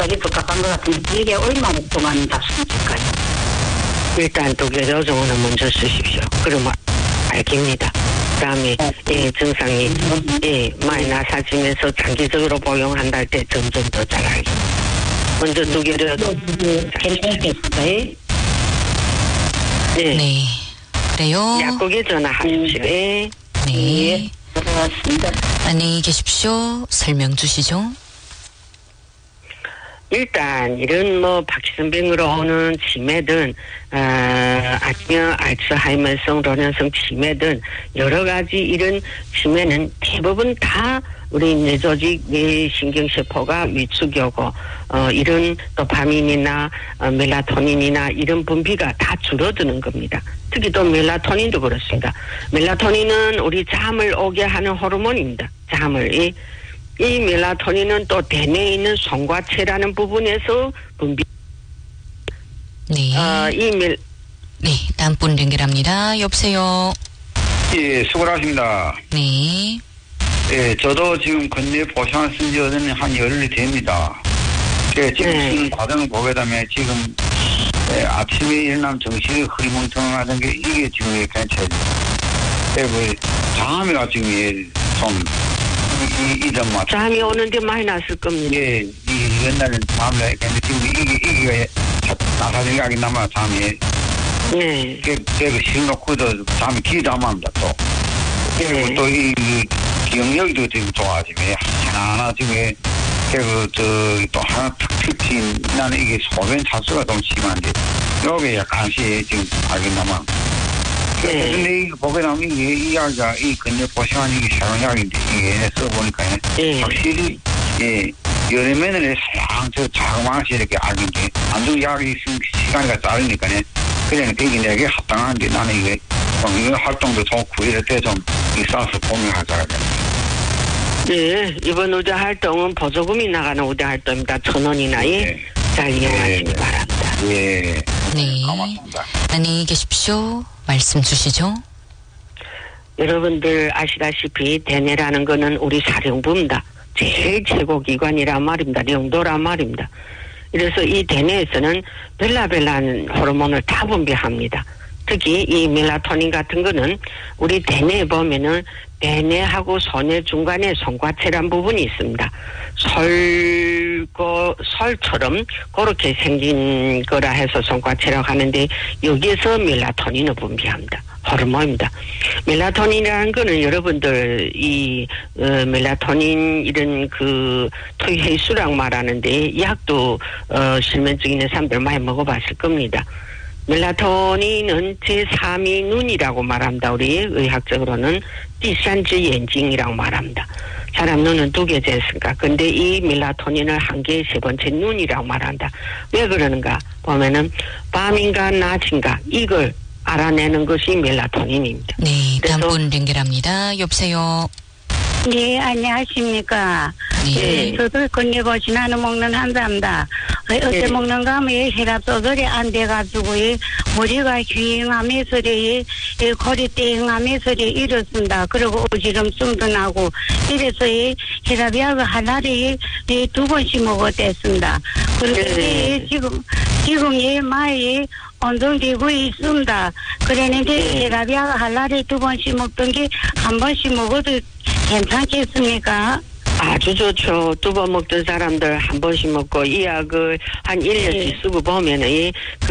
상당히 복잡한 것 같은데 이게 얼마나 동안 답습니까? 일단 독일여정원을 먼저 쓰십시오. 그러면 알깁니다. 그다음에 증상이 많이 나사지면서 장기적으로 복용한다 할 때 점점 더 잘 알기. 먼저 독일여정 괜찮겠어요? 네. 그래요. 약국에 전화하십시오. 네. 들어왔습니다. 안녕히 계십시오. 설명 주시죠. 일단 이런 박신병으로 오는 치매든 아니면 알츠하이머성 로렌성 치매든 여러 가지 이런 치매는 대부분 다 우리 뇌조직 뇌신경세포가 위축이고 이런 도파민이나 멜라토닌이나 이런 분비가 다 줄어드는 겁니다. 특히 또 멜라토닌도 그렇습니다. 멜라토닌은 우리 잠을 오게 하는 호르몬입니다. 잠을 이 멜라토닌은 또 대뇌에 있는 송과체라는 부분에서 분비. 네. 네, 다음 분 연결합니다. 여보세요. 예, 수고하십니다. 네. 예, 저도 지금 건뇌 보상을 쓴 지 한 열흘이 됩니다. 지금 쓰는 과정을 보게 되면 지금 아침에 일어나면 정신이 흐리멍텅하던 게 이게 지금 괜찮아요. 잠이가 지금 좀 이런 잠이 오는데 많이 났을 겁니다. 예, 옛날엔 잠을 했는데 지금 이게 나사진 가긴 남아 잠이. 네. 그 실놓고도 잠이 기도 안 합니다 또. 그리고 또 이 기억력도 지금 좋아지면 하나하나 지금 또 하나 특히 나는 이게 소변 차수가 좀 심한데 요게 약간씩 지금 알긴 남아. 근데 이거 보게 나면 이 약이 이 근력 보시면 이게 사용약인데 이게 써보니까 확실히 여름에는 저 자그마치 이렇게 알긴데 안주 약이 있으면 시간이 짧으니까 그냥 대기내게 합당한데 나는 이게 이런 활동도 좋고 이럴 때 좀 있어서 고민하자가 됩니다. 네, 이번 우대 활동은 보조금이 나가는 우대 활동입니다. 1,000원이나 잘 이용하시기 바랍니다. 네. 고맙습니다. 안녕히 계십시오. 말씀 주시죠. 여러분들 아시다시피 대뇌라는 거는 우리 사령부입니다. 제일 최고 기관이란 말입니다. 영도란 말입니다. 그래서 이 대뇌에서는 벨라벨라는 호르몬을 다 분비합니다. 특히 이 멜라토닌 같은 거는 우리 대뇌에 보면은 대뇌하고 소뇌 중간에 송과체란 부분이 있습니다. 설처럼 그렇게 생긴 거라 해서 송과체라고 하는데 여기에서 멜라토닌을 분비합니다. 호르몬입니다. 멜라토닌이라는 거는 여러분들 이 멜라토닌 이런 그 토해수랑 말하는데 이 약도 실면증 있는 사람들 많이 먹어봤을 겁니다. 멜라토닌은 제3의 눈이라고 말합니다. 우리 의학적으로는第三只眼睛이라고 말합니다. 사람 눈은 2개째 있으니까. 근데 이 멜라토닌을 한 개의 세 번째 눈이라고 말한다. 왜 그러는가? 보면은 밤인가 낮인가 이걸 알아내는 것이 멜라토닌입니다. 네, 다음 분 연결합니다. 여보세요. 네, 안녕하십니까. 네. 저도 건네보시나는 먹는 환자입니다. 어제 먹는가 하면 혈압 조절이 안 돼가지고 머리가 휘잉하면서 골이 띵하면서 이렇습니다. 그리고 어지럼증도 나고 이래서 혈압약을 하나를 2번씩 먹어댔습니다. 그리고 지금 많이 온동되고 있습니다. 그랬는데 혈압약 하나를 2번씩 먹던 게 한 번씩 먹어도 괜찮겠습니까? 아주 좋죠. 2번 먹던 사람들 한 번씩 먹고 이 약을 한 1년씩 쓰고 보면은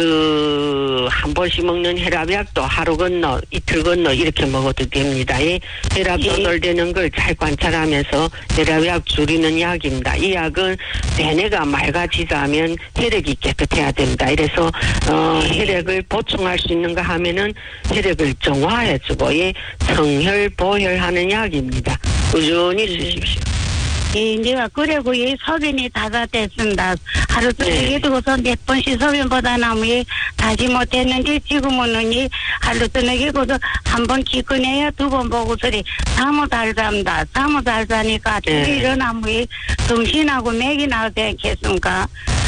한 번씩 먹는 혈압약도 하루 건너 이틀 건너 이렇게 먹어도 됩니다. 혈압 조절되는 걸 잘 관찰하면서 혈압약 줄이는 약입니다. 이 약은 대뇌가 맑아지자면 혈액이 깨끗해야 됩니다. 이래서 혈액을 보충할 수 있는가 하면은 혈액을 정화해주고 성혈 보혈하는 약입니다. 꾸준히 쓰십시오. 내가 그래고 소변이 닫아댔습니다. 하루 종일 두고서 몇 번씩 소변보다 나무에 다지 못했는데 지금은 하루 저녁에고도 한 번 기꺼내야 2번 보고서리 잠을 잘 잡니다. 잠을 잘 자니까 일어나무에 정신하고 맥이 나오지 않겠습니까?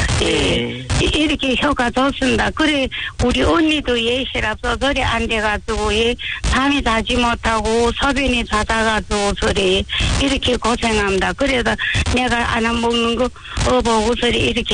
이렇게 효과 좋습니다. 그래 우리 언니도 혈압 조절이 안 돼가지고 잠이 자지 못하고 소변이 잦아가지고 소리 이렇게 고생합니다. 그래서 내가 안 먹는 거 보고서 이렇게